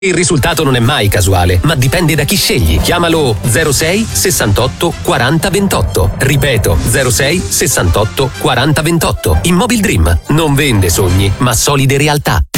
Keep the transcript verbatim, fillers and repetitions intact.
Il risultato non è mai casuale, ma dipende da chi scegli. Chiamalo zero sei sessantotto quaranta ventotto. Ripeto, zero sei sessantotto quaranta ventotto. Immobil Dream non vende sogni, ma solide realtà.